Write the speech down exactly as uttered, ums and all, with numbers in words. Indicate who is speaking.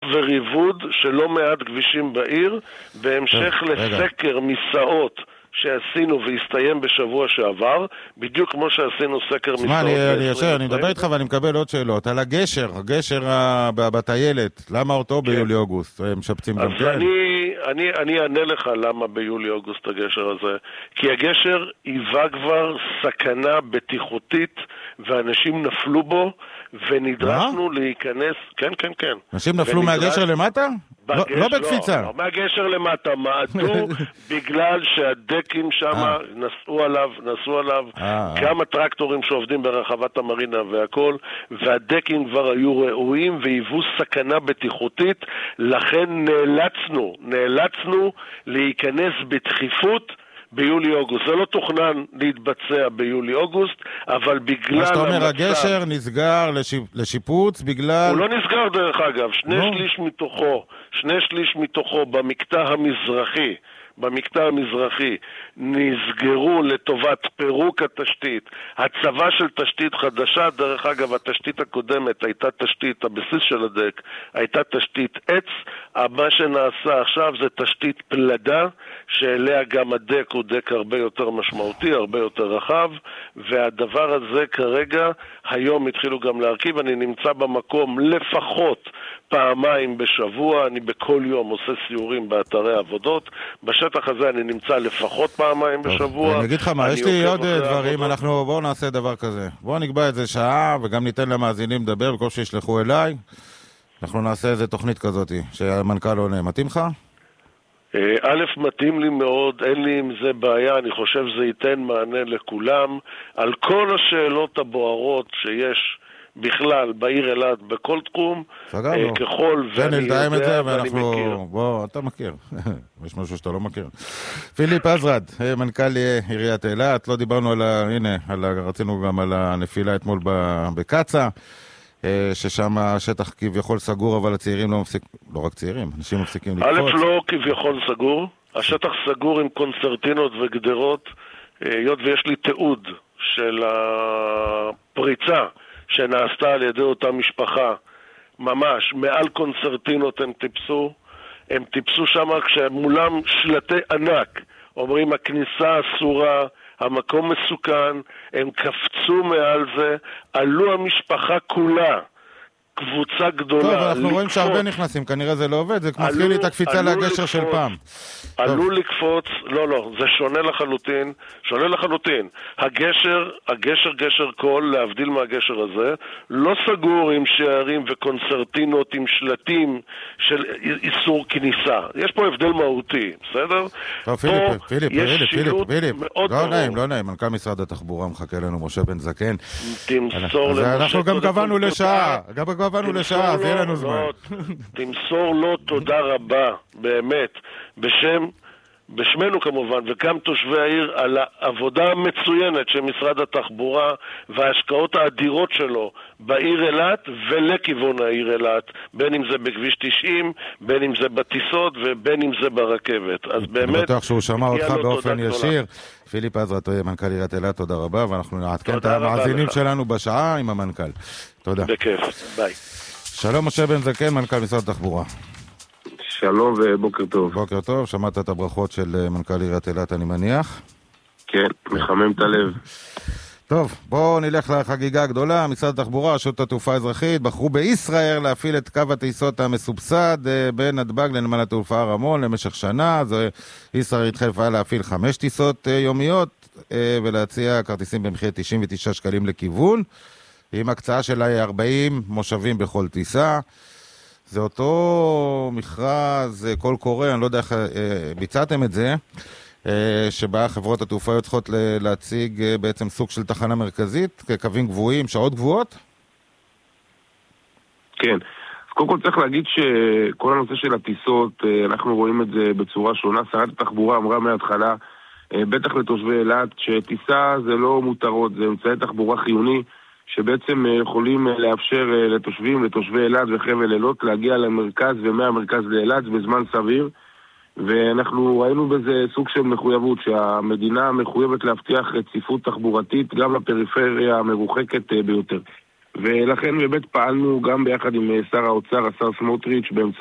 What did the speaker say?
Speaker 1: וריבוד של לא מעט כבישים בעיר, בהמשך לסקר מסעות שעשינו והסתיים בשבוע שעבר, בדיוק כמו שעשינו סקר מסעות.
Speaker 2: מה, אני ישר, אני מדבר איתך ואני מקבל עוד שאלות. על הגשר, הגשר בטיילת, למה אותו ביולי-אוגוסט? משפצים גם כן?
Speaker 1: אז אני, אני אענה לך למה ביולי-אוגוסט הגשר הזה. כי הגשר היווה כבר סכנה בטיחותית, ואנשים נפלו בו, ונדרשנו להיכנס... כן, כן, כן.
Speaker 2: אנשים נפלו מהגשר למטה? לא בקפיצה.
Speaker 1: לא, מהגשר למטה. מעדו בגלל שהדקים שם נסעו עליו, נסעו עליו גם הטרקטורים שעובדים ברחבת המרינה והכל, והדקים כבר היו ראויים והיוו סכנה בטיחותית, לכן נאלצנו, נאלצנו להיכנס בדחיפות ביולי-אוגוסט. זה לא תוכנן להתבצע ביולי-אוגוסט, אבל בגלל...
Speaker 2: מה שאתה אומר, הגשר נסגר לשיפוץ בגלל...
Speaker 1: הוא לא נסגר דרך אגב, שני שליש מתוכו, שני שליש מתוכו במקטע המזרחי, במקטע המזרחי נסגרו לטובת פירוק התשתית, הצבה של תשתית חדשה. דרך אגב, התשתית הקודמת הייתה תשתית, הבסיס של הדק הייתה תשתית עץ, מה שנעשה עכשיו זה תשתית פלדה, שאליה גם הדק הוא דק הרבה יותר משמעותי, הרבה יותר רחב, והדבר הזה כרגע, היום התחילו גם להרכיב. אני נמצא במקום לפחות פעמיים בשבוע, אני בכל יום עושה סיורים באתרי עבודות, בשטח הזה אני נמצא לפחות פעמיים בשבוע.
Speaker 2: אני אגיד לך מה, יש לי עוד דברים, אנחנו בואו נעשה דבר כזה, בואו נקבע את זה שעה, וגם ניתן למאזינים לדבר, בכל שישלחו אליי, אנחנו נעשה איזה תוכנית כזאת, שהמנכ"ל עונה, מתאים לך?
Speaker 1: א', מתאים לי מאוד, אין לי עם זה בעיה, אני חושב זה ייתן מענה לכולם, על כל השאלות הבוערות שיש בכלל, בעיר אלעד, בכל תחום, ככל ואני יודע ואני מכיר.
Speaker 2: בוא, אתה מכיר. יש משהו שאתה לא מכיר. פיליפ עזרד, מנכ"ל עיריית אלעד, לא דיברנו על ה... הנה, רצינו גם על הנפילה אתמול בקצה, ששם השטח כביכול סגור, אבל הצעירים לא מפסיקים, לא רק צעירים, אנשים מפסיקים לקפוץ.
Speaker 1: א', לא כביכול סגור, השטח סגור עם קונצרטינות וגדרות, היות ויש לי תיעוד של הפריצה, שנעשתה על ידי אותה משפחה, ממש, מעל קונצרטינות הם טיפסו, הם טיפסו שם כשמולם שלטי ענק, אומרים הכניסה אסורה, המקום מסוכן, הם קפצו מעל זה, עלו המשפחה כולה, קבוצה גדולה.
Speaker 2: טוב, אנחנו רואים שהרבה נכנסים, כנראה זה לא עובד, זה מזכיר לי את הקפיצה לגשר של פעם.
Speaker 1: עלו לקפוץ, לא, לא, זה שונה לחלוטין, שונה לחלוטין. הגשר, הגשר, גשר קול, להבדיל מהגשר הזה, לא סגור עם שערים וקונצרטינות, עם שלטים של איסור כניסה. יש פה הבדל מהותי, בסדר?
Speaker 2: טוב, פיליפ, פיליפ, פיליפ, פיליפ, פיליפ. לא נעים, לא נעים, מנכ"ל משרד התחבורה מחכה לנו, משה בן זקן.
Speaker 1: תמסור למשה.
Speaker 2: אנחנו גם קבענו לשעה, גם קבענו לשעה, אז יהיה לנו זמן.
Speaker 1: תמסור לו תודה רבה, באמת, בשם, בשמנו כמובן, וגם תושבי העיר, על העבודה המצוינת של משרד התחבורה וההשקעות האדירות שלו בעיר אלעד ולכיוון העיר אלעד, בין אם זה בכביש תשעים, בין אם זה בטיסות ובין אם זה ברכבת. אז באמת,
Speaker 2: בטוח שהוא שמע אותך באופן ישיר. פיליפ עזרד, מנכ"ל עיריית אלעד, תודה רבה, ואנחנו נעדכן את המאזינים שלנו בשעה עם המנכ"ל. תודה.
Speaker 1: בכיף, ביי.
Speaker 2: שלום, משה בן זקן, מנכ"ל משרד התחבורה.
Speaker 3: שלום ובוקר טוב.
Speaker 2: בוקר טוב, שמעת את הברכות של מנכ"ל עיריית אלעד, אני מניח?
Speaker 3: כן, מחמם את הלב.
Speaker 2: טוב, בואו נלך לחגיגה הגדולה. משרד התחבורה, רשות התעופה האזרחית, בחרו בישראל להפעיל את קו הטיסות המסובסד בין נתב"ג לנמל התעופה רמון למשך שנה. זה ישראל התחייבה להפעיל חמש טיסות יומיות ולהציע כרטיסים במחיר תשעים ותשעה שקלים לכיוון, עם הקצאה שלה ארבעים מושבים בכל טיסה. זה אותו מכרז, קול קורא, אני לא יודע איך ביצעתם את זה, שבה חברות התעופה צריכות להציג בעצם סוג של תחנה מרכזית, כקווים גבוהים, שעות גבוהות?
Speaker 3: כן. אז קודם כל צריך להגיד שכל הנושא של הטיסות, אנחנו רואים את זה בצורה שונה. שרת התחבורה אמרה מההתחלה, בטח לתושבי אלעד, שטיסה זה לא מותרות, זה אמצעי תחבורה חיוני, שבעצם יכולים לאפשר לתושבים, לתושבי אלעד וחבל אילות, להגיע למרכז ומהמרכז לאלעד בזמן סביר. ואנחנו ראינו בזה סוג של מחויבות, שהמדינה מחויבת להבטיח רציפות תחבורתית גם לפריפריה המרוחקת ביותר. ולכן באמת פעלנו גם ביחד עם שר האוצר, השר סמוטריץ', באמצעות